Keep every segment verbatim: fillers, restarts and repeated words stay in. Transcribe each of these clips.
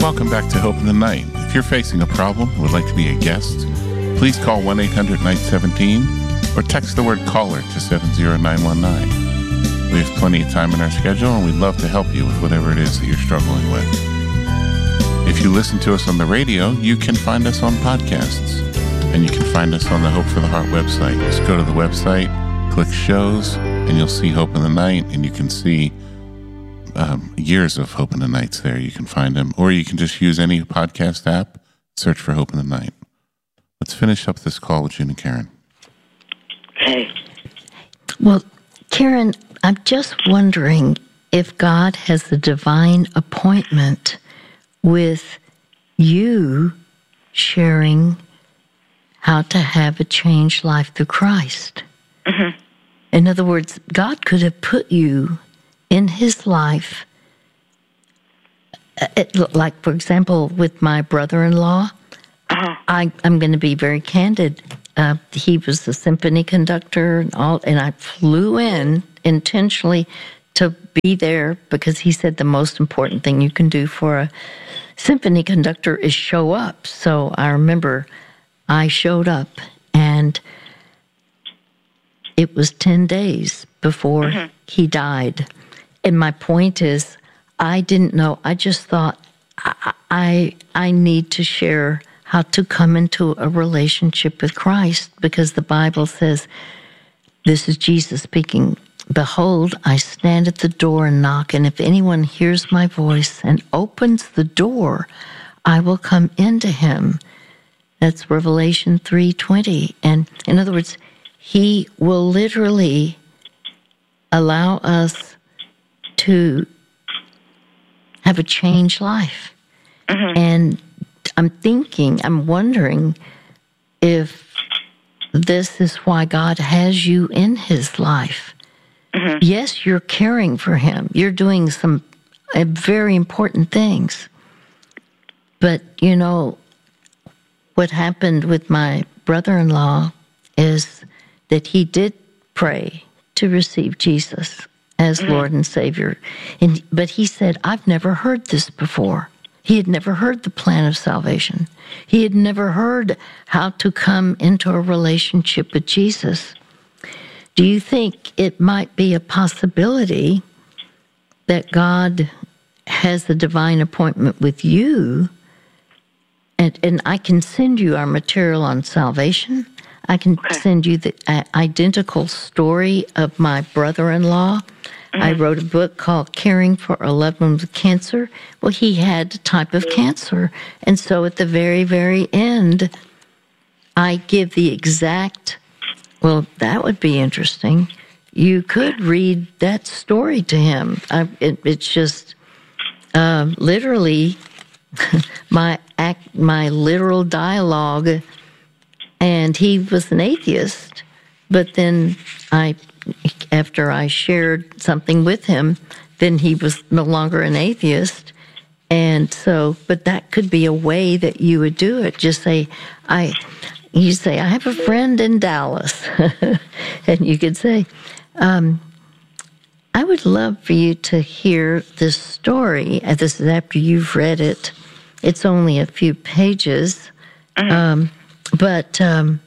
Welcome back to Hope in the Night. If you're facing a problem and would like to be a guest, please call one eight hundred night seventeen or text the word caller to seven zero nine one nine. We have plenty of time in our schedule and we'd love to help you with whatever it is that you're struggling with. If you listen to us on the radio, you can find us on podcasts, and you can find us on the Hope for the Heart website. Just go to the website, click shows, and you'll see Hope in the Night, and you can see um, years of Hope in the Nights there. You can find them, or you can just use any podcast app, search for Hope in the Night. Let's finish up this call with June and Karen. Hey. Well, Karen, I'm just wondering if God has a divine appointment with you sharing how to have a changed life through Christ. Mm-hmm. In other words, God could have put you in his life, it, like, for example, with my brother-in-law, uh-huh. I, I'm going to be very candid. Uh, he was a symphony conductor, and all, and I flew in intentionally to be there because he said the most important thing you can do for a symphony conductor is show up. So I remember I showed up, and it was ten days before mm-hmm. he died. And my point is, I didn't know. I just thought I, I I need to share how to come into a relationship with Christ, because the Bible says, this is Jesus speaking, "Behold, I stand at the door and knock, and if anyone hears my voice and opens the door, I will come into him." That's Revelation three twenty. And in other words, he will literally allow us to have a changed life. Mm-hmm. And I'm thinking, I'm wondering if this is why God has you in his life. Mm-hmm. Yes, you're caring for him. You're doing some uh, very important things. But, you know, what happened with my brother-in-law is that he did pray to receive Jesus as mm-hmm. Lord and Savior. And, but he said, I've never heard this before. He had never heard the plan of salvation. He had never heard how to come into a relationship with Jesus. Do you think it might be a possibility that God has a divine appointment with you? And, and I can send you our material on salvation. I can okay. send you the uh, identical story of my brother-in-law. Mm-hmm. I wrote a book called Caring for a Loved One with Cancer. Well, he had a type of cancer. And so at the very, very end, I give the exact, well, that would be interesting. You could read that story to him. I, it, it's just um, literally my act, my literal dialogue. And he was an atheist. But then I... after I shared something with him, then he was no longer an atheist. And so, but that could be a way that you would do it. Just say, I, you say, I have a friend in Dallas. And you could say, um, I would love for you to hear this story. And this is after you've read it. It's only a few pages. Mm-hmm. Um, but um,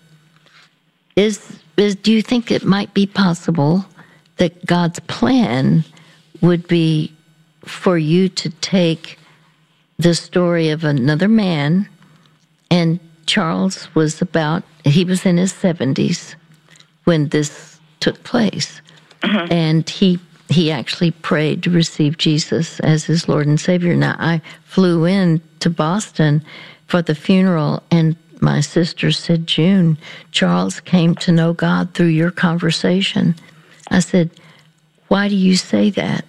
is... Is, do you think it might be possible that God's plan would be for you to take the story of another man, and Charles was about, he was in his seventies when this took place, uh-huh. and he he actually prayed to receive Jesus as his Lord and Savior. Now, I flew in to Boston for the funeral, and my sister said, June, Charles came to know God through your conversation. I said, why do you say that?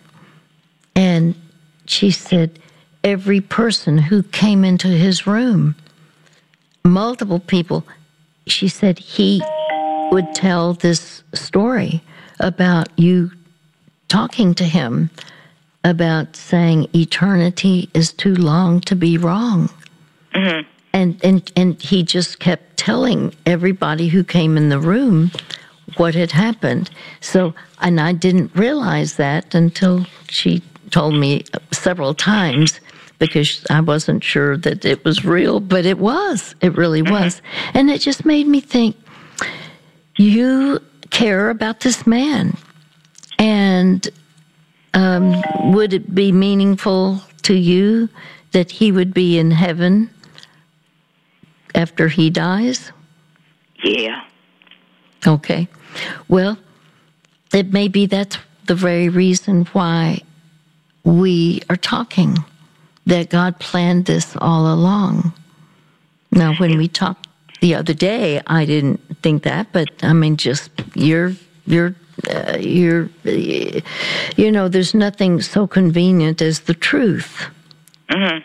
And she said, every person who came into his room, multiple people, she said he would tell this story about you talking to him about saying eternity is too long to be wrong. Mm-hmm. And, and and he just kept telling everybody who came in the room what had happened. So, and I didn't realize that until she told me several times. because I wasn't sure that it was real, but it was. It really was. And it just made me think, you care about this man. And um, would it be meaningful to you that he would be in heaven after he dies? Yeah. Okay. Well, it maybe that's the very reason why we are talking, that God planned this all along. Now, when we talked the other day, I didn't think that, but I mean, just you're, you're, uh, you're, uh, you know, there's nothing so convenient as the truth. Mm-hmm.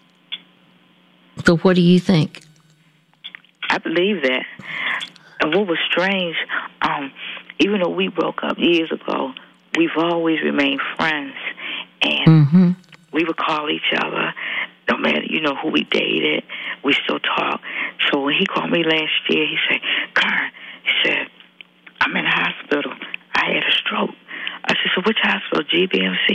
So what do you think? I believe that. And what was strange, um, even though we broke up years ago, we've always remained friends. And Mm-hmm. we would call each other, no matter, you know, who we dated, we still talk. So when he called me last year, he said, Karen, he said, I'm in the hospital. I had a stroke. I said, so which hospital? G B M C?